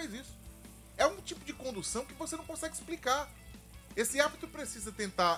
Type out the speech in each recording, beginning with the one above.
fez isso. É um tipo de condução que você não consegue explicar. Esse árbitro precisa tentar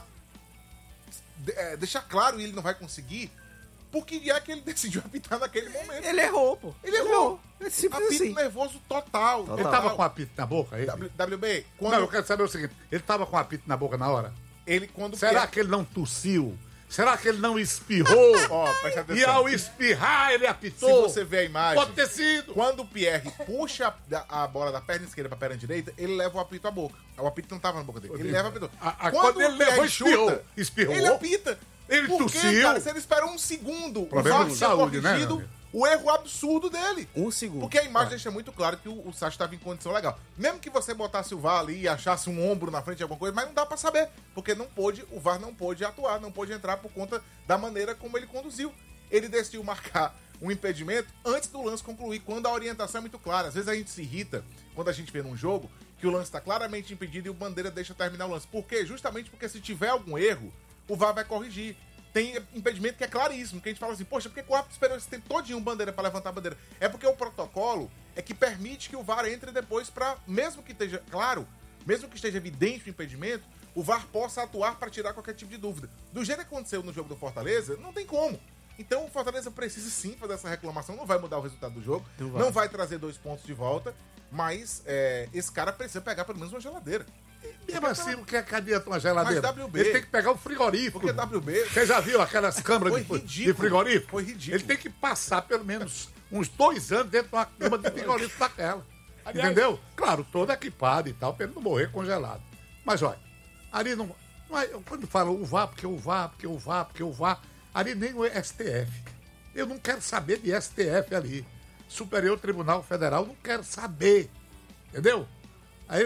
deixar claro, e ele não vai conseguir, porque é que ele decidiu apitar naquele momento. Ele errou, pô. Ele errou. É simples Apito assim. nervoso total. Ele tava com apito na boca, ele? WB, Não, eu quero saber o seguinte, ele tava com apito na boca na hora? quando Será que ele não tossiu? Será que ele não espirrou? Presta atenção. E ao espirrar ele apitou? Se você ver a imagem, Pode ter sido. quando o Pierre puxa a bola da perna esquerda pra perna direita, ele leva o apito à boca. O apito não tava na boca dele. Ele leva o apito. Quando ele levou, espirrou. Ele apita. Ele Por quê, tossiu. cara? Se ele esperou um segundo, Problema o VAR de tinha saúde, né, corrigido meu amigo? o erro absurdo dele. Um segundo. Porque a imagem deixa muito claro que o Sacha estava em condição legal. Mesmo que você botasse o VAR ali e achasse um ombro na frente de alguma coisa, mas não dá pra saber. Porque o VAR não pôde atuar, não pôde entrar por conta da maneira como ele conduziu. Ele decidiu marcar um impedimento antes do lance concluir, quando a orientação é muito clara. Às vezes a gente se irrita quando a gente vê num jogo que o lance está claramente impedido e o bandeira deixa terminar o lance. Por quê? Justamente porque se tiver algum erro, o VAR vai corrigir. Tem impedimento que é claríssimo, que a gente fala assim, poxa, por que o árbitro esperou esse tempo todinho bandeira para levantar a bandeira? É porque o protocolo é que permite que o VAR entre depois para, mesmo que esteja claro, mesmo que esteja evidente o impedimento, o VAR possa atuar para tirar qualquer tipo de dúvida. Do jeito que aconteceu no jogo do Fortaleza, não tem como. Então o Fortaleza precisa sim fazer essa reclamação, não vai mudar o resultado do jogo, não vai trazer 2 pontos de volta, mas esse cara precisa pegar pelo menos uma geladeira. Mesmo assim, o que é que adianta uma geladeira? Mas WB, ele tem que pegar o frigorífico. Porque WB... Você já viu aquelas câmaras de frigorífico? Foi ridículo. Ele tem que passar pelo menos uns 2 anos dentro de uma câmara de frigorífico daquela. Entendeu? Claro, todo equipado e tal, pra ele não morrer congelado. Mas olha, ali não é, quando fala o VAR, porque o VAR, porque o VAR, porque o VAR, ali nem o STF. Eu não quero saber de STF ali. Superior Tribunal Federal, não quero saber. Entendeu? Aí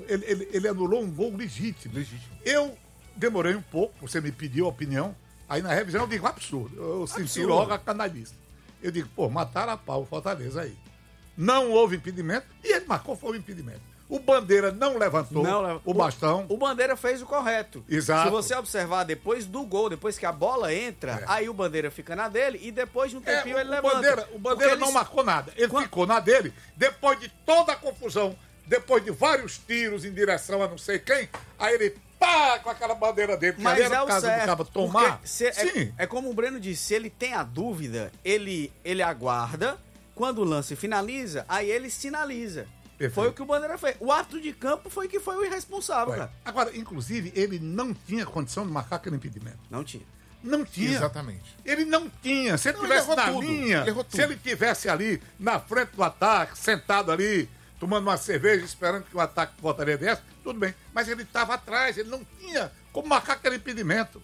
ele anulou um gol legítimo. Eu demorei um pouco, você me pediu a opinião, aí na revisão eu digo absurdo. Eu senti logo a canalice. Eu digo, mataram a pau o Fortaleza aí. Não houve impedimento, e ele marcou, foi o impedimento. O Bandeira não levantou o bastão. O Bandeira fez o correto. Exato. Se você observar, depois do gol, depois que a bola entra, aí o Bandeira fica na dele e depois de um tempinho ele levanta. O Bandeira não marcou nada. Ele ficou na dele, depois de toda a confusão, depois de vários tiros em direção a não sei quem, aí ele com aquela bandeira dele. Mas é o certo. Do cabo tomar. Sim. É como o Breno disse, se ele tem a dúvida, ele aguarda, quando o lance finaliza, aí ele sinaliza. Perfeito. Foi o que o Bandeira fez. O árbitro de campo foi que foi o irresponsável, cara. Agora, inclusive, ele não tinha condição de marcar aquele impedimento. Não tinha. Não tinha. Exatamente. Ele não tinha. Se ele estivesse na linha, se ele estivesse ali, na frente do ataque, sentado ali, tomando uma cerveja, esperando que o ataque voltaria dessa, tudo bem. Mas ele estava atrás, ele não tinha como marcar aquele impedimento.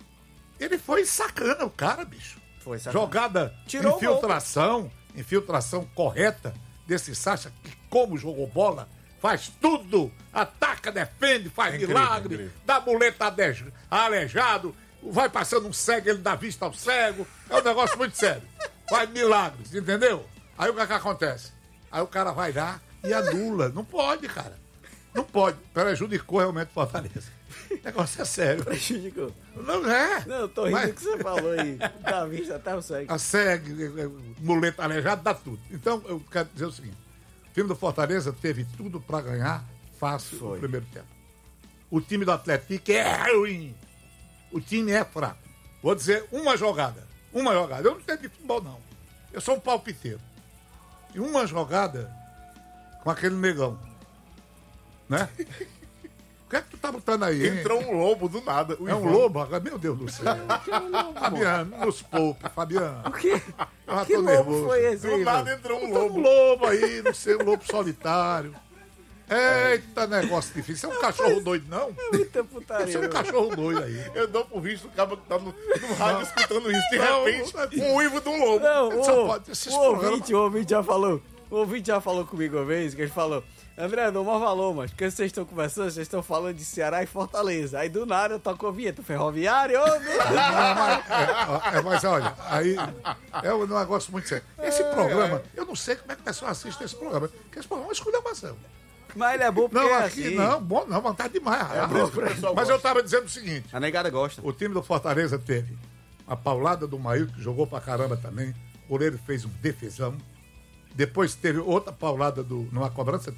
Ele foi sacana o cara, bicho. Foi sacana. Jogada, tirou infiltração correta desse Sacha, que como jogou bola, faz tudo, ataca, defende, faz milagre, incrível. Dá muleta aleijado, vai passando um cego, ele dá vista ao cego, é um negócio muito sério. Faz milagres, entendeu? Aí o que acontece? Aí o cara vai lá e anula. Não pode, cara. Não pode. Prejudicou realmente o Fortaleza. O negócio é sério. Prejudicou. Não é. Não, eu tô rindo do que você falou aí. Dá vista até o cego. A cego, muleta aleijada, dá tudo. Então, eu quero dizer o seguinte. O time do Fortaleza teve tudo pra ganhar fácil no primeiro tempo. O time do Atlético é ruim. O time é fraco. Vou dizer uma jogada. Eu não tenho de futebol, não. Eu sou um palpiteiro. E uma jogada com aquele negão. Né? O que é que tu tá botando aí, hein? Entrou um lobo do nada. É um lobo? Meu Deus do céu. Fabiano, nos poupe, Fabiano. O quê? Eu que lobo nervoso. foi esse aí? Do nada entrou um lobo. Um lobo aí, não sei, um lobo solitário. Eita, negócio difícil. Você é um cachorro doido, não? É muita putaria. Você é um cachorro doido aí. Eu dou por visto o cara que tá no rádio escutando isso. De repente, um uivo de um lobo. Não, o ouvinte já falou. O ouvinte já falou comigo uma vez, que ele falou: André, não mais valor, mas porque vocês estão conversando, vocês estão falando de Ceará e Fortaleza. Aí do nada eu toco a vinheta ferroviário, ô meu Deus. Mas olha, aí é um negócio muito sério. Esse programa, eu não sei como é que o pessoal assiste esse programa, porque esse programa é uma esculhambação. Mas ele é bom porque não, é aqui assim. Não, bom não, mas tá demais. Mas eu tava dizendo o seguinte. A negada gosta. O time do Fortaleza teve a paulada do Maílton, que jogou pra caramba também. O goleiro fez um defesão. Depois teve outra paulada numa cobrança